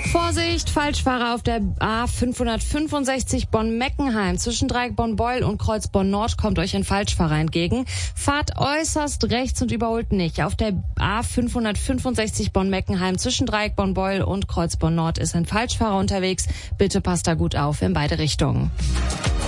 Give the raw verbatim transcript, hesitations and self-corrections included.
Vorsicht, Falschfahrer auf der A fünfhundertfünfundsechzig Bonn-Meckenheim. Zwischen Dreieck Bonn-Beul und Kreuz Bonn-Nord kommt euch ein Falschfahrer entgegen. Fahrt äußerst rechts und überholt nicht. Auf der A fünfhundertfünfundsechzig Bonn-Meckenheim zwischen Dreieck Bonn-Beul und Kreuz Bonn-Nord ist ein Falschfahrer unterwegs. Bitte passt da gut auf in beide Richtungen.